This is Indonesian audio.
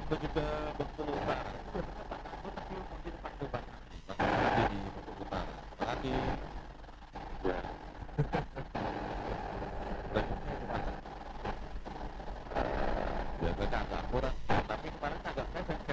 menuju ke Bengkulu Utara. Itu biasanya Pak Kamu tapi kok di depan tuh Pak di Bengkulu Utara. Makasih. Ya. Bagusnya itu mana? Biasanya agak kurang, tapi kemarin agak pendek.